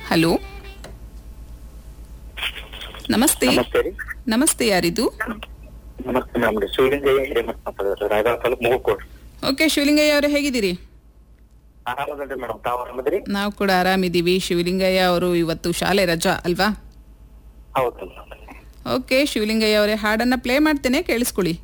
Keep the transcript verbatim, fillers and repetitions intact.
Hello, ನಮಸ್ತೆ. ನಮಸ್ತೆ ರೀ. ನಮಸ್ತೆ, ಯಾರಿದು? ನಮಸ್ತೆ ಮೇಡಮ್ ರೀ. ಶಿವಲಿಂಗಯ್ಯ ಹಿರೇಮಠ ಮಾತಾಡೋದು, ರಾಯಬಾಗ ತಾಲೂಕು ಮುಗುಕೋಡ್. ಓಕೆ, ಶಿವಲಿಂಗಯ್ಯ ಅವರೇ ಹೇಗಿದ್ದೀರಿ? ಆರಾಮದಲ್ರಿ ಮೇಡಮ್, ತಾವು ಆರಾಮದ್ರಿ? ನಾವು ಕೂಡ ಆರಾಮಿದ್ದೀವಿ. ಶಿವಲಿಂಗಯ್ಯ ಅವರು ಇವತ್ತು ಶಾಲೆ ರಜಾ ಅಲ್ವಾ? ಹೌದು. ಓಕೆ ಶಿವಲಿಂಗಯ್ಯ ಅವರೇ, ಹಾಡನ್ನ ಪ್ಲೇ ಮಾಡ್ತೇನೆ, ಕೇಳಿಸ್ಕೊಳ್ಳಿ.